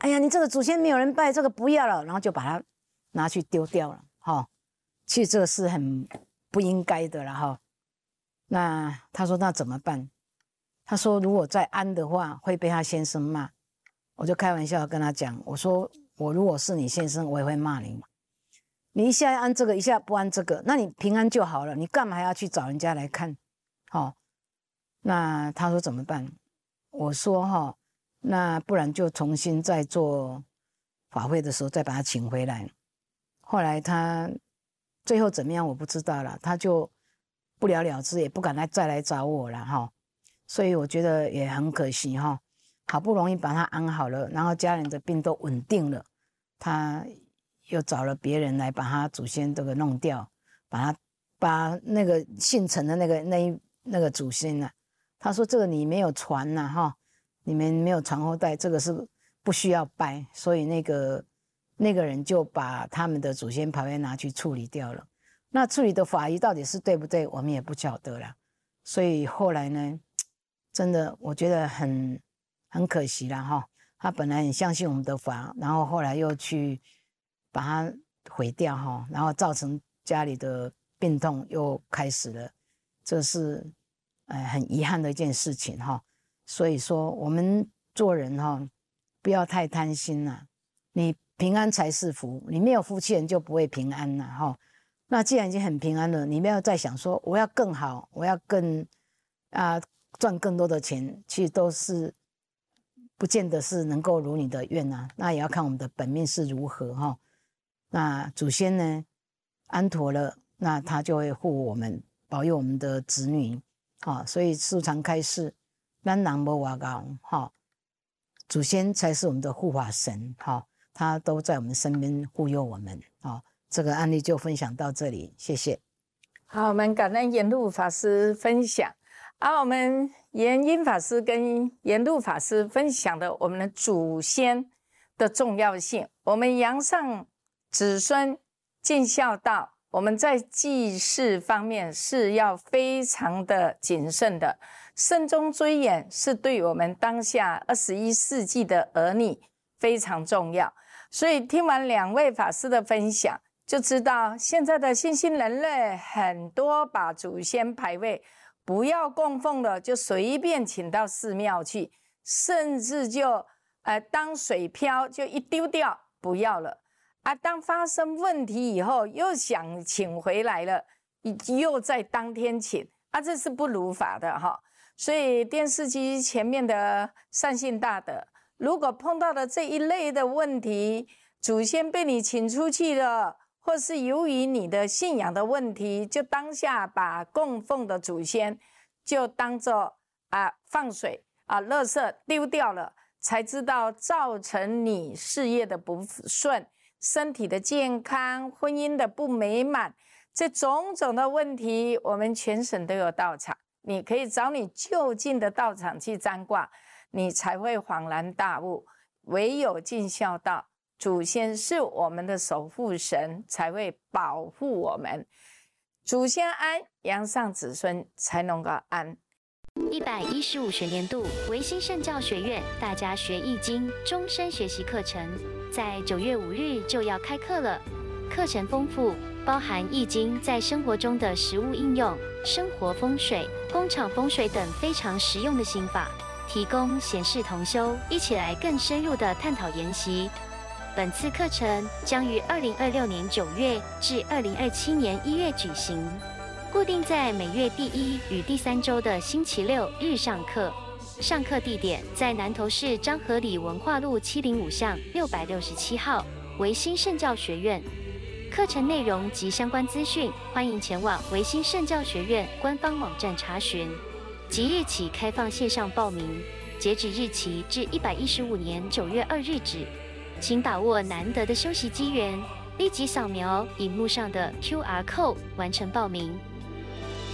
哎呀，你这个祖先没有人拜，这个不要了，然后就把它拿去丢掉了，哈。其实这个是很不应该的了，哈。那他说那怎么办？他说如果再安的话，会被他先生骂。我就开玩笑跟他讲，我说我如果是你先生，我也会骂你嘛。你一下安这个，一下不安这个，那你平安就好了，你干嘛还要去找人家来看？好，那他说怎么办？我说哈，那不然就重新再做法会的时候再把他请回来。后来他最后怎么样我不知道了，他就不了了之，也不敢再来找我了哈。所以我觉得也很可惜哈，好不容易把他安好了，然后家人的病都稳定了，他又找了别人来把他祖先这个弄掉，把那个姓陈的那个祖先啊，他说这个你没有传呐哈，你们没有传后代，这个是不需要拜，所以那个人就把他们的祖先牌位拿去处理掉了。那处理的法医到底是对不对，我们也不晓得了。所以后来呢，真的我觉得很可惜啦哈。他本来很相信我们的法，然后后来又去把它毁掉哈，然后造成家里的病痛又开始了，这是很遗憾的一件事情哈。所以说我们做人哈，不要太贪心啦，你平安才是福，你没有福气人就不会平安啦哈。那既然已经很平安了，你不要再想说我要更好，我要更赚更多的钱，其实都是不见得是能够如你的愿啊。那也要看我们的本命是如何哈。那祖先呢安妥了，那他就会护我们，保佑我们的子女啊。所以师父常开示，咱人无外高哈，祖先才是我们的护法神哈，他都在我们身边护佑我们啊。这个案例就分享到这里，谢谢。 好，我们感恩延禄法师分享。我们延英法师跟延禄法师分享的我们的祖先的重要性。我们扬上子孙尽孝道，我们在祭祀方面是要非常的谨慎的，慎终追远是对我们当下21世纪的儿女非常重要。所以听完两位法师的分享，就知道现在的新兴人类很多把祖先牌位不要供奉了，就随便请到寺庙去，甚至就当水漂就一丢掉不要了当发生问题以后又想请回来了，又在当天请这是不如法的哈。所以电视机前面的善信大德，如果碰到了这一类的问题，祖先被你请出去了，或是由于你的信仰的问题，就当下把供奉的祖先就当作放水垃圾丢掉了，才知道造成你事业的不顺，身体的健康，婚姻的不美满，这种种的问题，我们全省都有道场，你可以找你就近的道场去占卦，你才会恍然大悟。唯有尽孝道，祖先是我们的守护神，才会保护我们。祖先安，扬上子孙才能够安。 115学年度维新圣教学院大家学易经终身学习课程，在9月5日就要开课了。课程丰富，包含易经在生活中的实务应用、生活风水、工厂风水等非常实用的心法，提供闲事同修，一起来更深入的探讨研习。本次课程将于2026年9月至2027年1月举行，固定在每月第1与第3周的星期六日上课。上课地点在南投市彰和里文化路705巷667号维新圣教学院。课程内容及相关资讯，欢迎前往维新圣教学院官方网站查询。即日起开放线上报名，截止日期至115年9月2日止。请把握难得的休息机缘，立即扫描荧幕上的 QR code 完成报名。